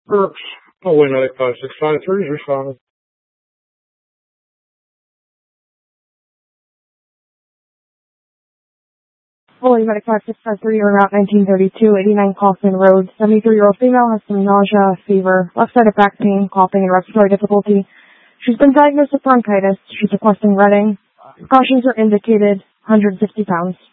Oh, wait, no, 653 is responding. Fully Medic 5653 or Route 1932, 89 Kaufman Road. 73-year-old female has some nausea, fever, left side of back pain, coughing, and respiratory difficulty. She's been diagnosed with bronchitis. She's requesting Reading. Precautions are indicated, 150 pounds.